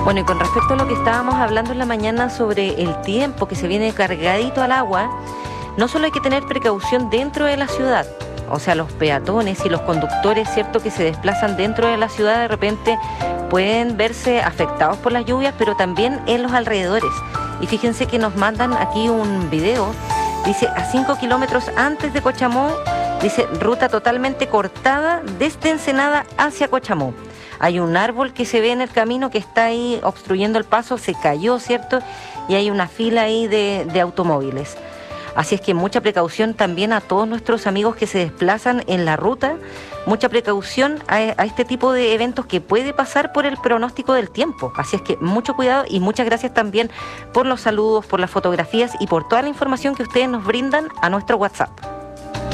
Bueno, y con respecto a lo que estábamos hablando en la mañana sobre el tiempo que se viene cargadito al agua, no solo hay que tener precaución dentro de la ciudad, o sea, los peatones y los conductores, ¿cierto?, que se desplazan dentro de la ciudad de repente pueden verse afectados por las lluvias, pero también en los alrededores. Y fíjense que nos mandan aquí un video, dice, a 5 kilómetros antes de Cochamó, dice, ruta totalmente cortada desde Ensenada hacia Cochamó. Hay un árbol que se ve en el camino que está ahí obstruyendo el paso, se cayó, ¿cierto? Y hay una fila ahí de automóviles. Así es que mucha precaución también a todos nuestros amigos que se desplazan en la ruta, mucha precaución a este tipo de eventos que puede pasar por el pronóstico del tiempo. Así es que mucho cuidado y muchas gracias también por los saludos, por las fotografías y por toda la información que ustedes nos brindan a nuestro WhatsApp.